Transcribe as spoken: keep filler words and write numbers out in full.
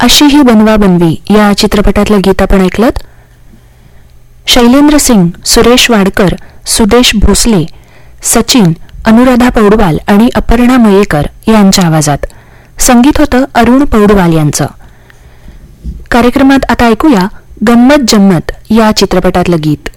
अशी ही बनवा बनवी या चित्रपटातलं गीत आपण ऐकलत. शैलेंद्र सिंग, सुरेश वाडकर, सुदेश भोसले, सचिन, अनुराधा पौडवाल आणि अपर्णा मयेकर यांच्या आवाजात. संगीत होतं अरुण पौडवाल यांचं. कार्यक्रमात आता ऐकूया गंमत जम्मत या चित्रपटातलं गीत.